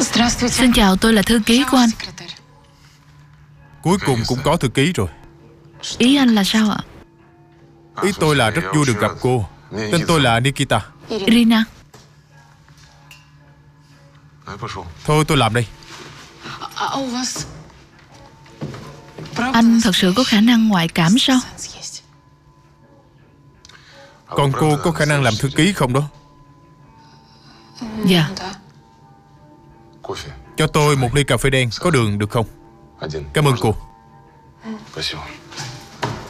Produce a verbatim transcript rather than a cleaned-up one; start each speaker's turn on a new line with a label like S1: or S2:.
S1: Xin chào, tôi là thư ký của anh.
S2: Cuối cùng cũng có thư ký rồi.
S1: Ý anh là sao ạ?
S2: Ý tôi là rất vui được gặp cô. Tên tôi là Nikita.
S1: Rina.
S2: Thôi tôi làm đây.
S1: Anh thật sự có khả năng ngoại cảm sao?
S2: Còn cô có khả năng làm thư ký không đó?
S1: Dạ.
S2: Cho tôi một ly cà phê đen có đường được không? Cảm ơn cô.